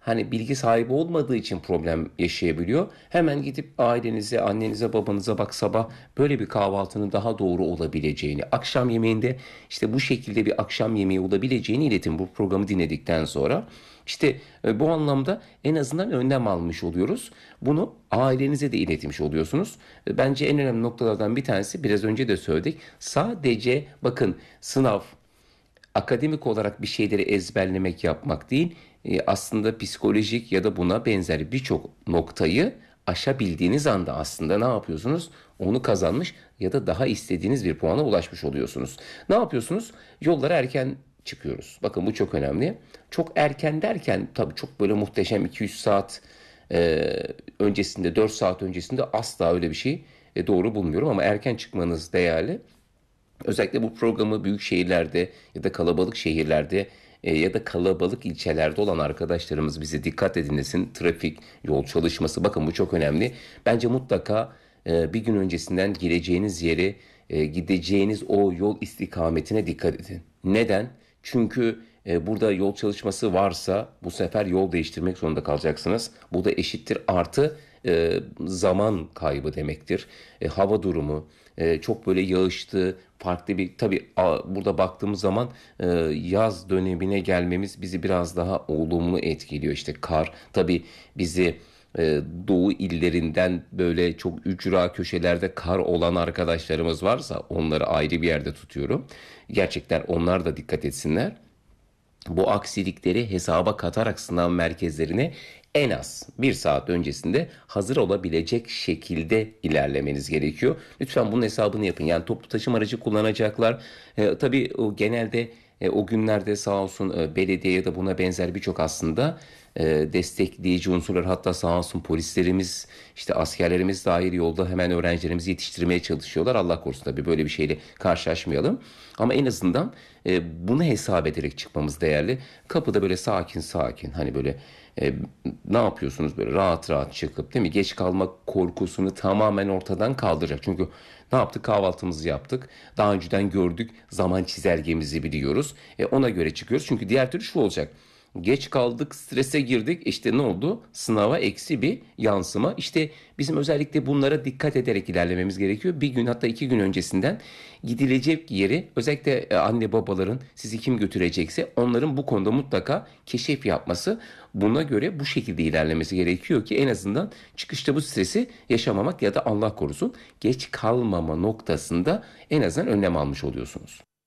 hani bilgi sahibi olmadığı için problem yaşayabiliyor. Hemen gidip ailenize, annenize, babanıza bak sabah böyle bir kahvaltının daha doğru olabileceğini, akşam yemeğinde işte bu şekilde bir akşam yemeği olabileceğini iletin bu programı dinledikten sonra. İşte bu anlamda en azından önlem almış oluyoruz. Bunu ailenize de iletmiş oluyorsunuz. Bence en önemli noktalardan bir tanesi biraz önce de söyledik. Sadece bakın sınav, akademik olarak bir şeyleri ezberlemek yapmak değil, aslında psikolojik ya da buna benzer birçok noktayı aşabildiğiniz anda aslında ne yapıyorsunuz? Onu kazanmış ya da daha istediğiniz bir puana ulaşmış oluyorsunuz. Ne yapıyorsunuz? Yollara erken çıkıyoruz. Bakın bu çok önemli. Çok erken derken tabii çok böyle muhteşem 200 saat e, öncesinde, 4 saat öncesinde asla öyle bir şey doğru bulmuyorum ama erken çıkmanız değerli. Özellikle bu programı büyük şehirlerde ya da kalabalık şehirlerde ya da kalabalık ilçelerde olan arkadaşlarımız bize dikkat edinlesin. Trafik, yol çalışması bakın bu çok önemli. Bence mutlaka bir gün öncesinden gireceğiniz yeri, gideceğiniz o yol istikametine dikkat edin. Neden? Çünkü burada yol çalışması varsa bu sefer yol değiştirmek zorunda kalacaksınız. Bu da eşittir artı zaman kaybı demektir. Hava durumu çok böyle yağışlı, farklı bir tabii burada baktığımız zaman yaz dönemine gelmemiz bizi biraz daha olumlu etkiliyor. İşte kar tabii bizi doğu illerinden böyle çok ücra köşelerde kar olan arkadaşlarımız varsa onları ayrı bir yerde tutuyorum. Gerçekten onlar da dikkat etsinler. Bu aksilikleri hesaba katarak sınav merkezlerine en az bir saat öncesinde hazır olabilecek şekilde ilerlemeniz gerekiyor. Lütfen bunun hesabını yapın. Yani toplu taşıma aracı kullanacaklar. Tabii o genelde o günlerde sağ olsun belediye ya da buna benzer birçok aslında destekleyici unsurlar, hatta sağ olsun polislerimiz, işte askerlerimiz dahil yolda hemen öğrencilerimizi yetiştirmeye çalışıyorlar. Allah korusun tabii böyle bir şeyle karşılaşmayalım. Ama en azından bunu hesap ederek çıkmamız değerli. Kapıda böyle sakin sakin, hani böyle e, ne yapıyorsunuz, böyle rahat rahat çıkıp, değil mi? Geç kalmak korkusunu tamamen ortadan kaldıracak. Çünkü ne yaptık? Kahvaltımızı yaptık. Daha önceden gördük. Zaman çizelgemizi biliyoruz. Ona göre çıkıyoruz. Çünkü diğer türlü şu olacak. Geç kaldık, strese girdik. İşte ne oldu? Sınava eksi bir yansıma. İşte bizim özellikle bunlara dikkat ederek ilerlememiz gerekiyor. Bir gün, hatta 2 gün öncesinden gidilecek yeri, özellikle anne babaların sizi kim götürecekse onların bu konuda mutlaka keşif yapması, buna göre bu şekilde ilerlemesi gerekiyor ki en azından çıkışta bu stresi yaşamamak ya da Allah korusun geç kalmama noktasında en azından önlem almış oluyorsunuz.